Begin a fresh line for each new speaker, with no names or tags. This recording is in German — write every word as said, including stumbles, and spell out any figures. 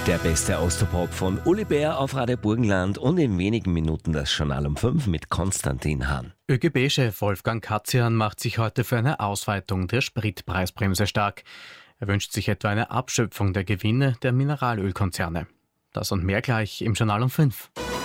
Der beste Austropop von Uli Bär auf Radio Burgenland und in wenigen Minuten das Journal um fünf mit Konstantin Hahn.
ÖGB-Chef Wolfgang Katzian macht sich heute für eine Ausweitung der Spritpreisbremse stark. Er wünscht sich etwa eine Abschöpfung der Gewinne der Mineralölkonzerne. Das und mehr gleich im Journal um fünf.